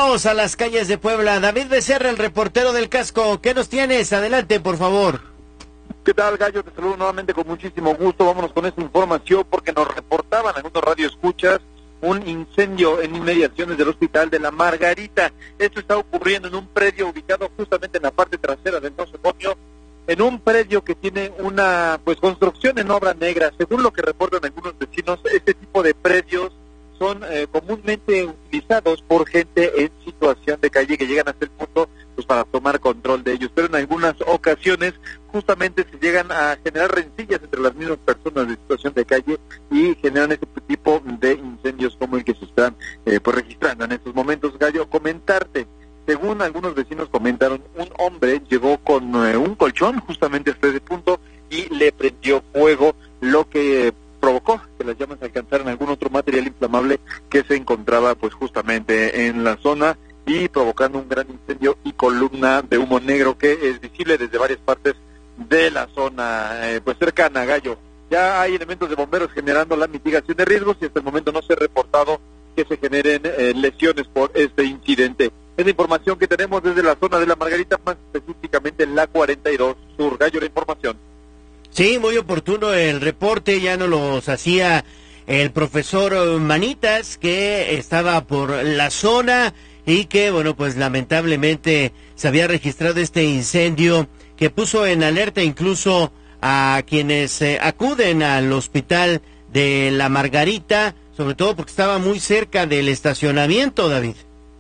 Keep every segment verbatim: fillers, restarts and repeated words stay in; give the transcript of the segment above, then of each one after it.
Vamos a las calles de Puebla. David Becerra, el reportero del Casco. ¿Qué nos tienes? Adelante, por favor. ¿Qué tal, Gallo? Te saludo nuevamente con muchísimo gusto. Vámonos con esta información porque nos reportaban algunos radioescuchas un incendio en inmediaciones del Hospital de la Margarita. Esto está ocurriendo en un predio ubicado justamente en la parte trasera del nosocomio, en un predio que tiene una pues construcción en obra negra. Según lo que reportan algunos vecinos, este tipo de predios son eh, comúnmente utilizados por gente en situación de calle que llegan hasta el punto pues para tomar control de ellos, pero en algunas ocasiones justamente se llegan a generar rencillas entre las mismas personas de situación de calle y generan este tipo de incendios como el que se están eh, pues registrando en estos momentos. Gallo, comentarte, según algunos vecinos comentaron, un hombre llegó con eh, un colchón justamente hasta ese punto y le prendió fuego, lo que eh, provocó que las llamas alcanzaran algún otro material inflamable que se encontraba pues justamente en la zona y provocando un gran incendio y columna de humo negro que es visible desde varias partes de la zona eh, pues cercana, Gallo. Ya hay elementos de bomberos generando la mitigación de riesgos y hasta el momento no se ha reportado que se generen eh, lesiones por este incidente. Es la información que tenemos desde la zona de la Margarita, más específicamente en la cuarenta y dos Sur. Gallo, la información. Sí, muy oportuno el reporte, ya nos los hacía el profesor Manitas, que estaba por la zona y que, bueno, pues lamentablemente se había registrado este incendio que puso en alerta incluso a quienes eh, acuden al hospital de la Margarita, sobre todo porque estaba muy cerca del estacionamiento, David.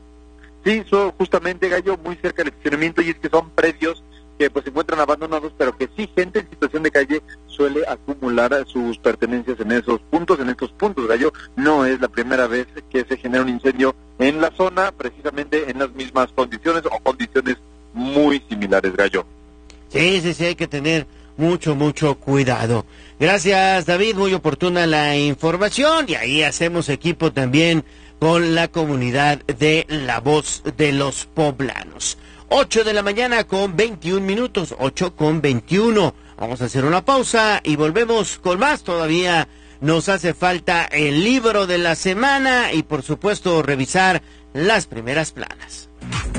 Sí, son justamente, Gallo, muy cerca del estacionamiento, y es que son predios que pues se encuentran abandonados, pero que sí gente en situación de calle suele acumular sus pertenencias en esos puntos, en estos puntos, Gallo. No es la primera vez que se genera un incendio en la zona, precisamente en las mismas condiciones o condiciones muy similares, Gallo. Sí, sí, sí, hay que tener mucho, mucho cuidado. Gracias, David, muy oportuna la información, y ahí hacemos equipo también con la comunidad de La Voz de los Poblanos. ocho de la mañana con veintiún minutos, ocho con veintiuno. Vamos a hacer una pausa y volvemos con más. Todavía nos hace falta el libro de la semana y, por supuesto, revisar las primeras planas.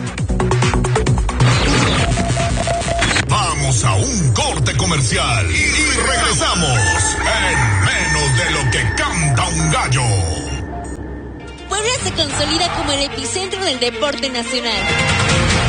Vamos a un corte comercial y regresamos en menos de lo que canta un gallo. Puebla se consolida como el epicentro del deporte nacional.